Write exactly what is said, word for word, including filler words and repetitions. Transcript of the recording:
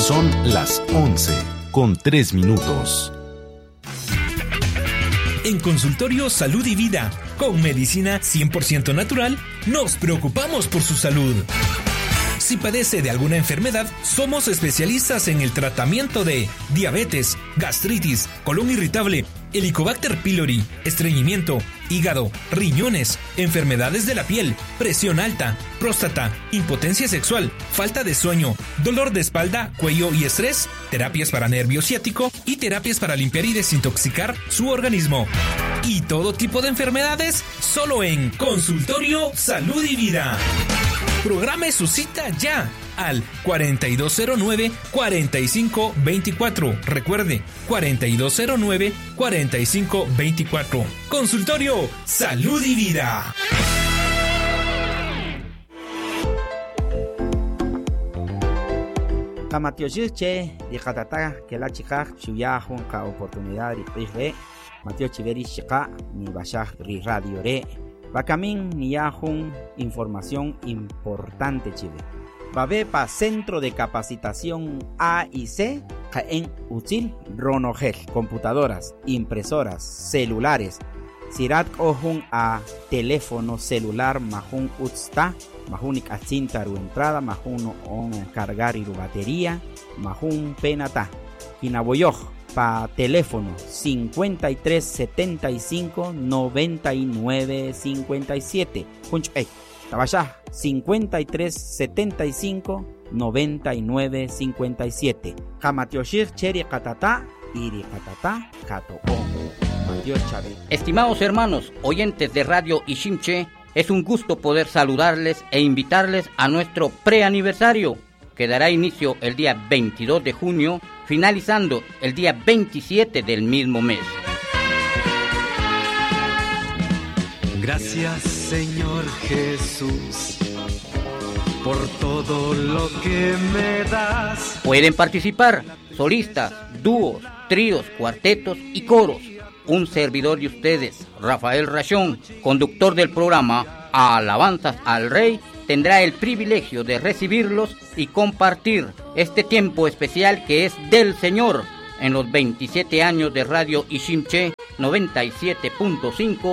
Son las once con tres minutos. En Consultorio Salud y Vida, con medicina cien por ciento natural, nos preocupamos por su salud. Si padece de alguna enfermedad, somos especialistas en el tratamiento de diabetes, gastritis, colon irritable, Helicobacter pylori, estreñimiento, hígado, riñones, enfermedades de la piel, presión alta, próstata, impotencia sexual, falta de sueño, dolor de espalda, cuello y estrés, terapias para nervio ciático y terapias para limpiar y desintoxicar su organismo. Y todo tipo de enfermedades, solo en Consultorio Salud y Vida. Programe su cita ya al cuarenta y dos cero nueve, cuarenta y cinco veinticuatro. Recuerde, cuarenta y dos cero nueve, cuarenta y cinco veinticuatro. Consultorio Salud y Vida. Kamatiochiche, Yikatata, que la chica, Chuyahun, ka oportunidad y prije, Matio Chiveri Shika, ni Bashah Ri Radio Re. Bakamin Niyahun, información importante Chile. Babepa Centro de Capacitación A y C, en Util Ronogel, computadoras, impresoras, celulares. Sirat Ohun a teléfono celular Mahun Utsta, Mahunik Atzintaru entrada, Mahun on cargar y batería, Mahun penata. Kinaboyoj. Pa teléfono cincuenta y tres setenta y cinco noventa y nueve cincuenta y siete. Punch eh, Tabashah cincuenta y tres setenta y cinco noventa y nueve cincuenta y siete. Kamatioshir cheri katata iri katata kato on. Estimados hermanos, oyentes de Radio Ishimche, es un gusto poder saludarles e invitarles a nuestro preaniversario, que dará inicio el día veintidós de junio, finalizando el día veintisiete del mismo mes. Gracias, Señor Jesús, por todo lo que me das. Pueden participar solistas, dúos, tríos, cuartetos y coros. Un servidor de ustedes, Rafael Rachón, conductor del programa Alabanzas al Rey, tendrá el privilegio de recibirlos y compartir este tiempo especial que es del Señor en los veintisiete años de Radio Ishimche noventa y siete punto cinco